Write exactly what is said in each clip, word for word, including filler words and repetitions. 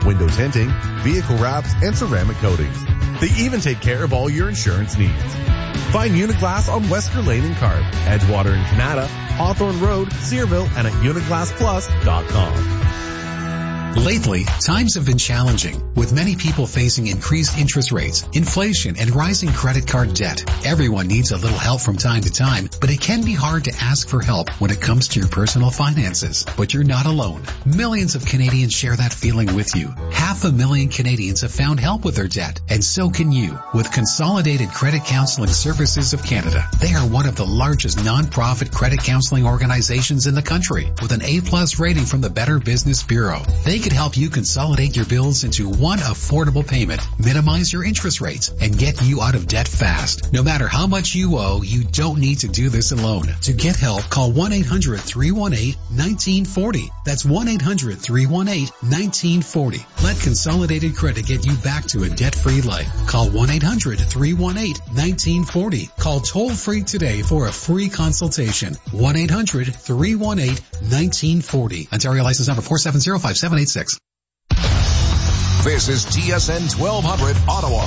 window tinting, vehicle wraps, and ceramic coatings. They even take care of all your insurance needs. Find Uniglass on Wesker Lane in Carp, Edgewater in Canada, Hawthorne Road, Searville, and at uniglass plus dot com. Lately, times have been challenging, with many people facing increased interest rates, inflation, and rising credit card debt. Everyone needs a little help from time to time, but it can be hard to ask for help when it comes to your personal finances. But you're not alone. Millions of Canadians share that feeling with you. Half a million Canadians have found help with their debt, and so can you, with Consolidated Credit Counseling Services of Canada. They are one of the largest non-profit credit counseling organizations in the country, with an A-plus rating from the Better Business Bureau. They could help you consolidate your bills into one affordable payment, minimize your interest rates, and get you out of debt fast. No matter how much you owe, you don't need to do this alone. To get help, call one eight hundred three one eight one nine four zero. That's one eight hundred three one eight one nine four zero. Let Consolidated Credit get you back to a debt-free life. Call one eight hundred three one eight one nine four zero. Call toll-free today for a free consultation. one eight hundred three one eight one nine four zero. Ontario license number four seven zero five seven eight six. This is T S N twelve hundred Ottawa.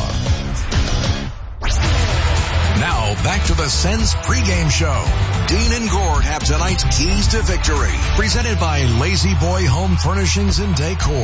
Now back to the Sens pregame show. Dean and Gord have tonight's keys to victory, presented by Lazy Boy Home Furnishings and Decor.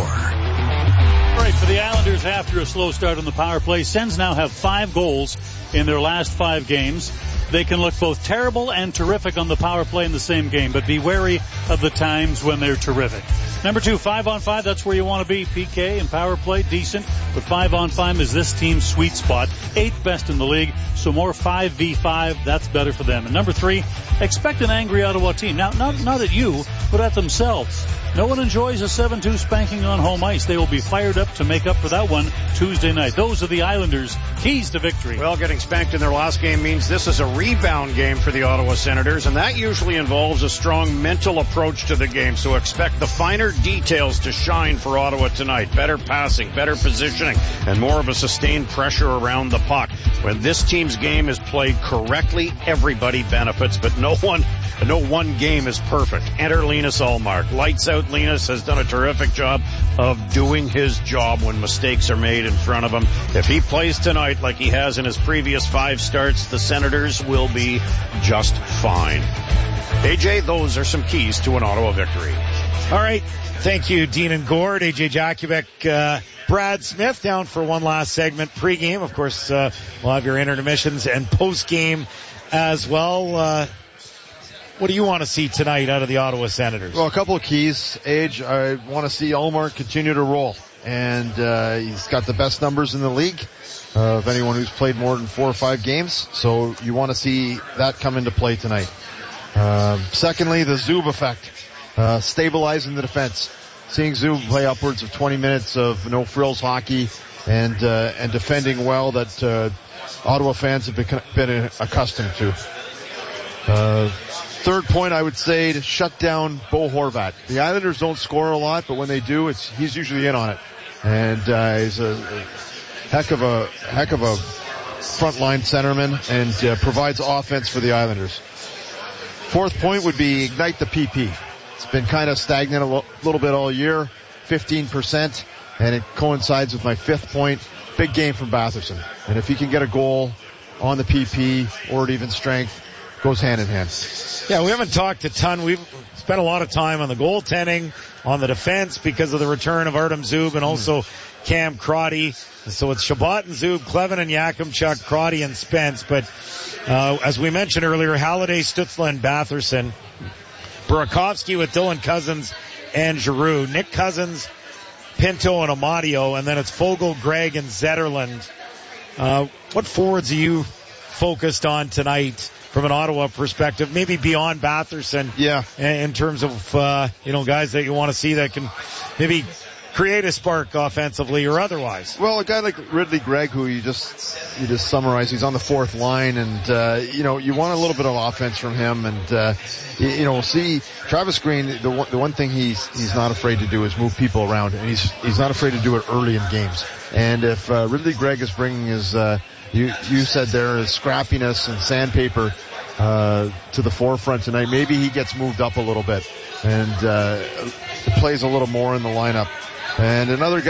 All right, for the Islanders, after a slow start on the power play, Sens now have five goals in their last five games. They can look both terrible and terrific on the power play in the same game, but be wary of the times when they're terrific. Number two, five on five, that's where you want to be. P K and power play, decent, but five on five is this team's sweet spot. Eighth best in the league, so more five v five, that's better for them. And number three, expect an angry Ottawa team. Now, not, not at you, but at themselves. No one enjoys a seven two spanking on home ice. They will be fired up to make up for that one Tuesday night. Those are the Islanders' keys to victory. Well, getting spanked in their last game means this is a rebound game for the Ottawa Senators, and that usually involves a strong mental approach to the game. So expect the finer details to shine for Ottawa tonight. Better passing, better positioning, and more of a sustained pressure around the puck. When this team's game is played correctly, everybody benefits, but no one, no one game is perfect. Enter Linus Ullmark. Lights out. Linus has done a terrific job of doing his job when mistakes are made in front of him. If he plays tonight like he has in his previous five starts, the Senators will be just fine. A J, those are some keys to an Ottawa victory. All right. Thank you, Dean and Gord. A J Jakubek, uh, Brad Smith down for one last segment pregame. Of course, uh, we'll have your intermissions and postgame as well. Uh, What do you want to see tonight out of the Ottawa Senators? Well, a couple of keys. Age, I want to see Ullmark continue to roll. And uh, he's got the best numbers in the league uh, of anyone who's played more than four or five games. So you want to see that come into play tonight. Uh, secondly, the Zub effect. Uh, stabilizing the defense. Seeing Zub play upwards of twenty minutes of no-frills hockey and uh, and defending well that uh, Ottawa fans have been, been accustomed to. Uh, third point, I would say, to shut down Bo Horvat. The Islanders don't score a lot, but when they do, it's he's usually in on it, and uh, he's a, a heck of a heck of a frontline centerman and uh, provides offense for the Islanders. Fourth point would be ignite the P P. It's been kind of stagnant a lo- little bit all year, fifteen percent, and it coincides with my fifth point. Big game from Batherson, and if he can get a goal on the P P or at even strength, goes hand in hand. Yeah, we haven't talked a ton. We've spent a lot of time on the goaltending, on the defense because of the return of Artem Zub and also mm. Cam Crotty. So it's Shabbat and Zub, Clevin and Yakimchuk, Crotty and Spence. But uh, as we mentioned earlier, Halliday, Stützle, and Batherson. Burakovsky with Dylan Cousins and Giroux. Nick Cousins, Pinto, and Amadio. And then it's Fogle, Gregg, and Zetterlund. Uh, what forwards are you focused on tonight from an Ottawa perspective, maybe beyond Batherson? Yeah. In terms of, uh, you know, guys that you want to see that can maybe create a spark offensively or otherwise. Well, a guy like Ridley Gregg, who you just, you just summarized, he's on the fourth line, and, uh, you know, you want a little bit of offense from him, and, uh, you, you know, we'll see Travis Green, the one, the one thing he's, he's not afraid to do is move people around, and he's, he's not afraid to do it early in games. And if, uh, Ridley Gregg is bringing his, uh, you, you said there is scrappiness and sandpaper, uh, to the forefront tonight, maybe he gets moved up a little bit and, uh, plays a little more in the lineup. And another guy